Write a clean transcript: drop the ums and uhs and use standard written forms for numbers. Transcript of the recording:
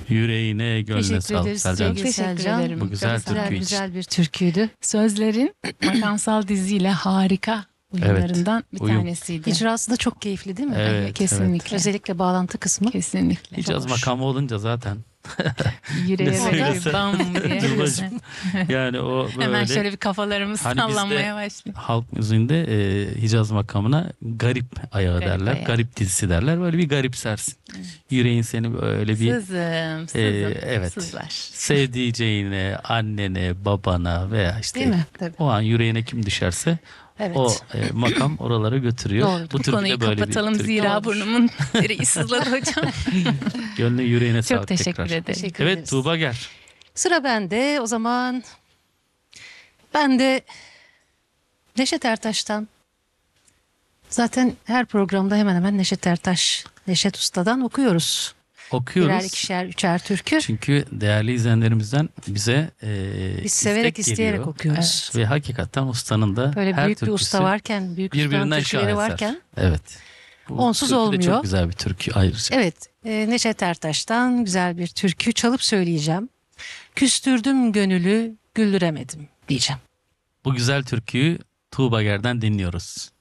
Yüreğine, gönlüne Teşekkür sağlık ederiz Selcan. sevgili Teşekkür Selcan. ederim. Bu güzel Çok sağ ol. türkü için. Güzel bir türküydü. Sözlerin makamsal diziyle harika uyumlarından bir uyum. tanesiydi. İcrası da çok keyifli değil mi? Evet, Kesinlikle. Özellikle bağlantı kısmı. Kesinlikle. Hicaz Çok hoş. makamı olunca zaten Yüreğe Ne böyle söylesen. bam diye. Tuğbacığım, yani o böyle Hemen şöyle bir kafalarımız Hani bizde- sallanmaya başlıyor. halk müziğinde Hicaz makamına garip ayağı Garip derler. ayağı. Garip dizisi derler. Böyle bir garipsersin. Yüreğin seni böyle bir Sızım, evet. sızlar. sevdiceğine, annene, babana veya işte Değil mi? Tabii. o an yüreğine kim düşerse Evet. o makam oralara götürüyor. Doğru. Bu türkü konuyu de böyle bir kapatalım türkü. zira Doğru. burnumun direği sızladı hocam. Gönlüne yüreğine Çok sağlık teşekkür tekrar. ederim. Teşekkür Evet ederiz. Tuğba gel. Sıra bende. O zaman ben de Neşet Ertaş'tan, zaten her programda hemen hemen Neşet Ertaş, Neşet Usta'dan okuyoruz. Birer, Okuyoruz. ikişer, üçer türkü. Çünkü değerli izleyenlerimizden bize Biz severek, istek isteyerek geliyor. okuyoruz. Ve hakikaten ustanın da Böyle her büyük bir türküsü usta varken, büyük ustanın birbirinden türküleri şaheser. varken. Evet. Bu Onsuz türkü de olmuyor. çok güzel bir türkü ayrıca. Evet, Neşet Ertaş'tan güzel bir türkü çalıp söyleyeceğim. Küstürdüm gönülü, güldüremedim diyeceğim. Bu güzel türküyü Tuğba Ger'den dinliyoruz.